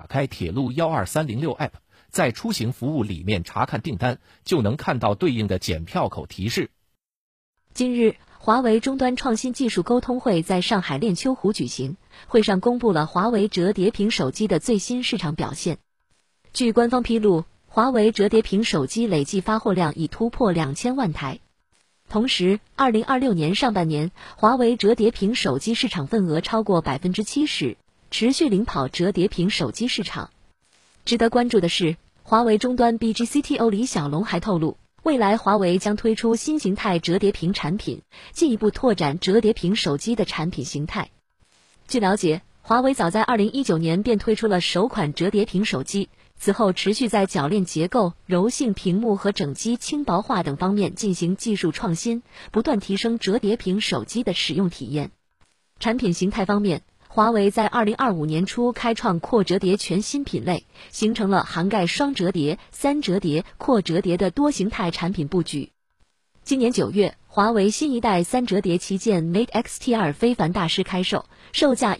开铁路12306 App， 在出行服务里面查看订单，就能看到对应的检票口提示。 近日，华为终端创新技术沟通会在上海练秋湖举行，会上公布了华为折叠屏手机的最新市场表现。据官方披露，华为折叠屏手机累计发货量已突破2000万台。同时，2026年上半年，华为折叠屏手机市场份额超过70%，持续领跑折叠屏手机市场。值得关注的是，华为终端 BG CTO 李小龙还透露，未来华为将推出新形态折叠屏产品，进一步拓展折叠屏手机的产品形态。据了解，华为早在2019年便推出了首款折叠屏手机，此后持续在铰链结构、柔性屏幕和整机轻薄化等方面进行技术创新，不断提升折叠屏手机的使用体验。产品形态方面，华为在2025年初开创扩折叠全新品类，形成了涵盖双折叠、三折叠、扩折叠的多形态产品布局。今年9月，华为新一代三折叠旗舰 Mate X-T2 非凡大师开售，售价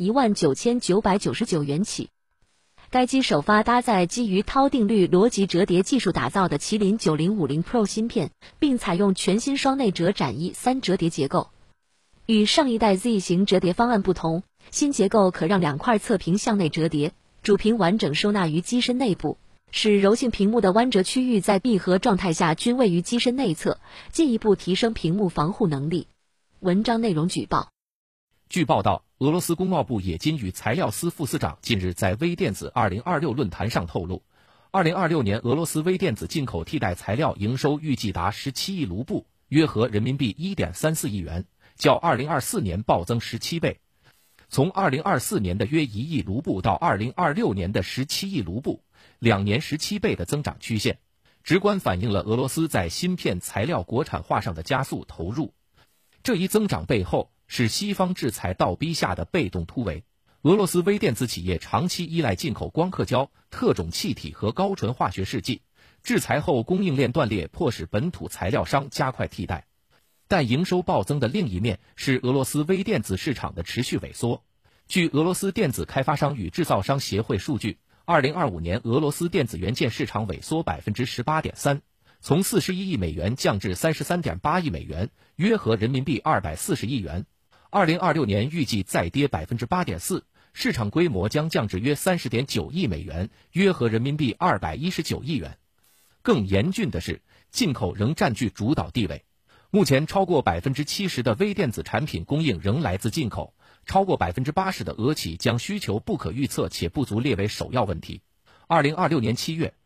19999元起。该机首发搭载基于涛定律逻辑折叠技术打造的麒麟9050 Pro 芯片，并采用全新双内折展翼三折叠结构。与上一代 Z 型折叠方案不同，新结构可让两块侧屏向内折叠，主屏完整收纳于机身内部，使柔性屏幕的弯折区域在闭合状态下均位于机身内侧，进一步提升屏幕防护能力。文章内容举报。 据报道，俄罗斯工贸部冶金与材料司副司长近日在微电子2026论坛上透露，2026年俄罗斯微电子进口替代材料营收预计达17亿卢布，约合人民币1.34亿元，较2024年暴增17倍。从2024年的约1亿卢布到2026年的17亿卢布，2年17倍的增长曲线，直观反映了俄罗斯在芯片材料国产化上的加速投入。这一增长背后是西方制裁倒逼下的被动突围。俄罗斯微电子企业长期依赖进口光刻胶、特种气体和高纯化学试剂，制裁后供应链断裂，迫使本土材料商加快替代。但营收暴增的另一面是俄罗斯微电子市场的持续萎缩。据俄罗斯电子开发商与制造商协会数据，2025年俄罗斯电子元件市场萎缩 18.3%， 从41亿美元降至 33.8 亿美元，约合人民币240亿元。2026年预计再跌 8.4%， 市场规模将降至约 30.9 亿美元，约合人民币219亿元。更严峻的是，进口仍占据主导地位。目前超过 70% 的微电子产品供应仍来自进口，超过 80% 的俄企将需求不可预测且不足列为首要问题。2026年7月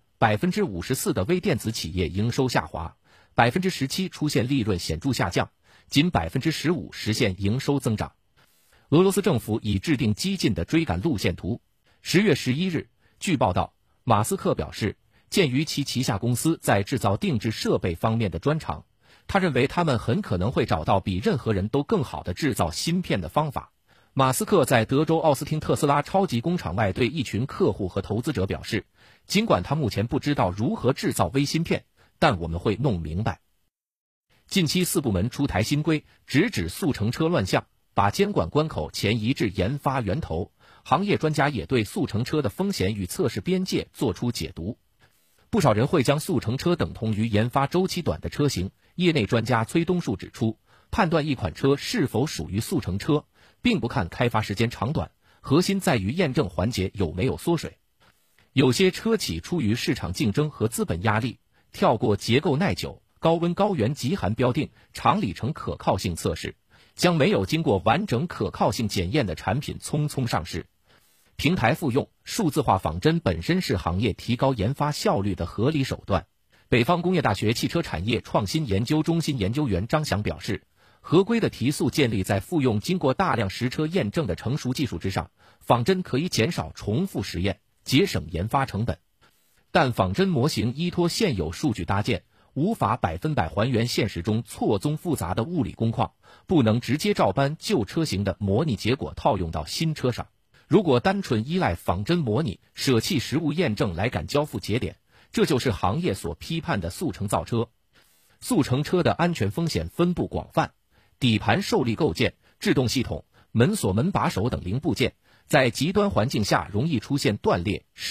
，54% 的微电子企业营收下滑，17% 出现利润显著下降，仅 15% 实现营收增长。俄罗斯政府已制定激进的追赶路线图。10月11日，据报道，马斯克表示，鉴于其旗下公司在制造定制设备方面的专长，他认为他们很可能会找到比任何人都更好的制造芯片的方法。马斯克在德州奥斯汀特斯拉超级工厂外对一群客户和投资者表示，尽管他目前不知道如何制造微芯片，但我们会弄明白。近期4部门出台新规，直指速成车乱象，把监管关口前移至研发源头。行业专家也对速成车的风险与测试边界做出解读。不少人会将速成车等同于研发周期短的车型。业内专家崔东树指出，判断一款车是否属于速成车，并不看开发时间长短，核心在于验证环节有没有缩水。有些车企出于市场竞争和资本压力，跳过结构耐久、高温高原极寒标定、长里程可靠性测试，将没有经过完整可靠性检验的产品匆匆上市。平台复用、数字化仿真本身是行业提高研发效率的合理手段。北方工业大学汽车产业创新研究中心研究员张翔表示，合规的提速建立在复用经过大量实车验证的成熟技术之上，仿真可以减少重复实验，节省研发成本。但仿真模型依托现有数据搭建，无法100%还原现实中错综复杂的物理工况，不能直接照搬旧车型的模拟结果套用到新车上。如果单纯依赖仿真模拟，舍弃实物验证来赶交付节点，这就是行业所批判的速成造车。速成车的安全风险分布广泛，底盘受力构件、制动系统、门锁门把手等零部件，在极端环境下容易出现断裂、